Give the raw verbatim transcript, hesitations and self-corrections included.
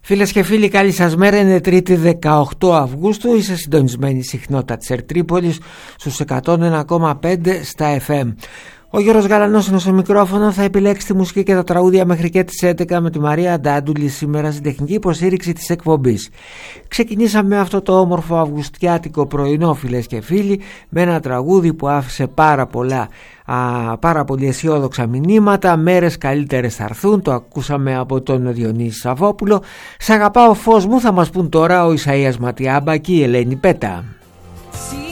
Φίλες και φίλοι, καλή σας μέρα. Είναι Τρίτη δεκαοκτώ Αυγούστου. Είσαι συντονισμένη συχνότητα της Ερτρίπολης στους εκατόν ένα κόμμα πέντε στα εφ εμ. Ο Γιώργος Γαλανός είναι στο μικρόφωνο. Θα επιλέξει τη μουσική και τα τραγούδια μέχρι και τις έντεκα με τη Μαρία Ντάντουλη σήμερα στην τεχνική υποστήριξη της εκπομπής. Ξεκινήσαμε αυτό το όμορφο αυγουστιάτικο πρωινό, φίλες και φίλοι, με ένα τραγούδι που άφησε πάρα πολλά Α, πάρα πολύ αισιόδοξα μηνύματα. Μέρες καλύτερες θα έρθουν. Το ακούσαμε από τον Διονύση Σαββόπουλο. Σ' αγαπάω φως μου, θα μας πούν τώρα ο Ισαΐας Ματιάμπα και η Ελένη Πέτα.